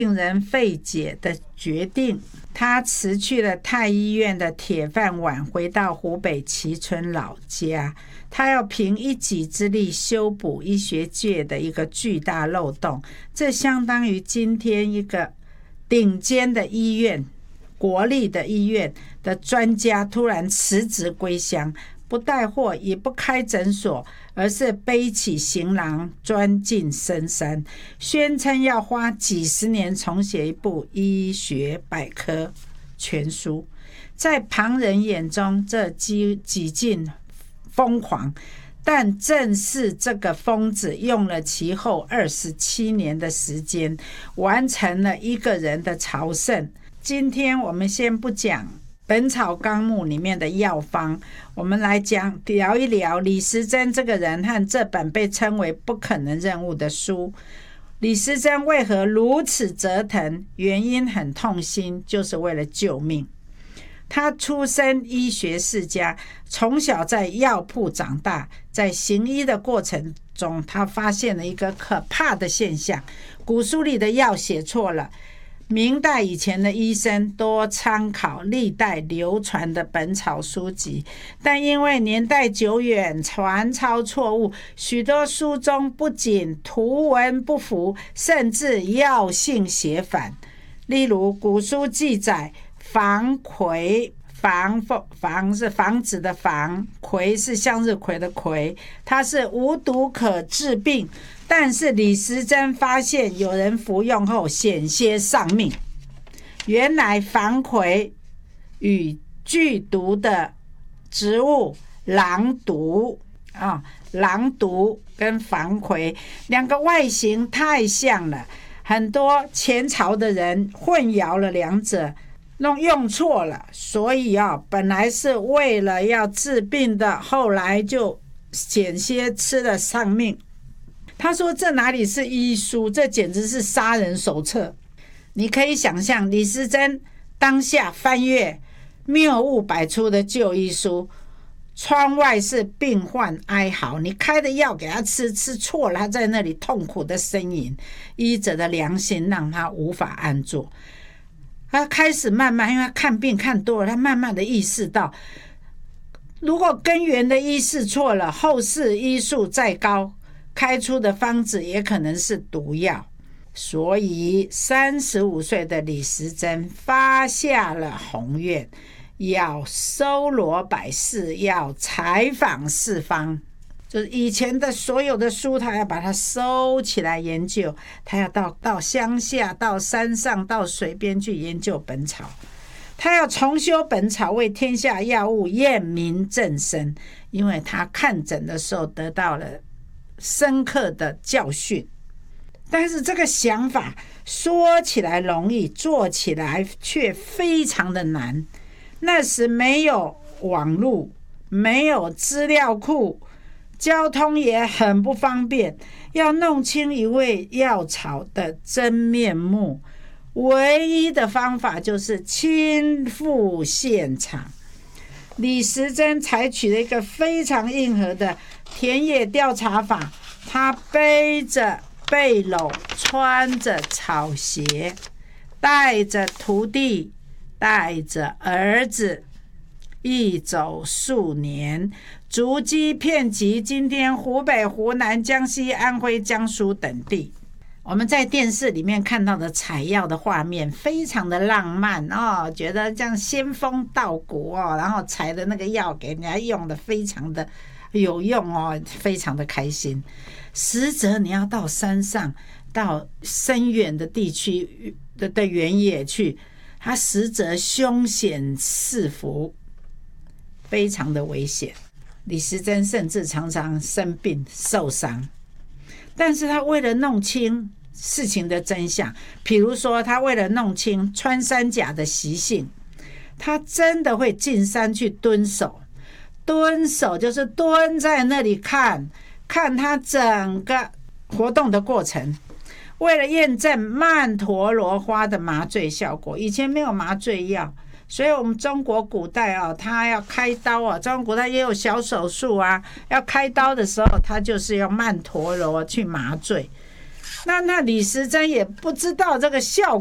令人费解的决定。他辞去了太医院的铁饭碗，回到湖北蕲春老家。他要凭一己之力修补医学界的一个巨大漏洞，这相当于今天一个顶尖的医院、国立的医院的专家突然辞职归乡，不带货也不开诊所，而是背起行囊钻进深山，宣称要花几十年重写一部医学百科全书。在旁人眼中，这几近疯狂，但正是这个疯子用了其后27年的时间，完成了一个人的朝圣。今天我们先不讲本草纲目里面的药方，我们来聊一聊李时珍这个人和这本被称为不可能任务的书。李时珍为何如此折腾？原因很痛心，就是为了救命。他出身医学世家，从小在药铺长大，在行医的过程中，他发现了一个可怕的现象：古书里的药写错了。明代以前的医生多参考历代流传的本草书籍，但因为年代久远，传抄错误，许多书中不仅图文不符，甚至药性写反。例如古书记载防葵，防是防止的防，葵是向日葵的葵，它是无毒可治病。但是李时珍发现有人服用后险些丧命。原来防葵与剧毒的植物狼毒跟防葵两个外形太像了，很多前朝的人混淆了两者，用错了，所以本来是为了要治病的，后来就险些吃了丧命。他说这哪里是医书，这简直是杀人手册。你可以想象李时珍当下翻阅谬误百出的旧医书，窗外是病患哀嚎，你开的药给他吃错了，他在那里痛苦的呻吟，医者的良心让他无法安坐。他开始慢慢，因为他看病看多了，他慢慢的意识到，如果根源的医事错了，后世医术再高，开出的方子也可能是毒药。所以35岁的李时珍发下了宏愿，要搜罗百事，要采访四方，就是以前的所有的书他要把它收起来研究，他要到乡下，到山上，到水边去研究本草，他要重修本草，为天下药物验明正身。因为他看诊的时候得到了深刻的教训。但是这个想法说起来容易，做起来却非常的难。那时没有网络，没有资料库，交通也很不方便，要弄清一味药草的真面目，唯一的方法就是亲赴现场。李时珍采取了一个非常硬核的田野调查法，他背着背篓，穿着草鞋，带着徒弟，带着儿子，一走数年，足迹遍及今天湖北、湖南、江西、安徽、江苏等地。我们在电视里面看到的采药的画面非常的浪漫觉得这样仙风道骨然后采的那个药给人家用的非常的有用非常的开心。实则你要到山上，到深远的地区的原野去，它实则凶险四伏，非常的危险。李时珍甚至常常生病受伤，但是他为了弄清事情的真相，比如说他为了弄清穿山甲的习性，他真的会进山去蹲守就是蹲在那里看他整个活动的过程，为了验证曼陀罗花的麻醉效果。以前没有麻醉药，所以我们中国古代他要开刀中国古代也有小手术要开刀的时候，他就是用曼陀罗去麻醉。 那李时珍也不知道这个效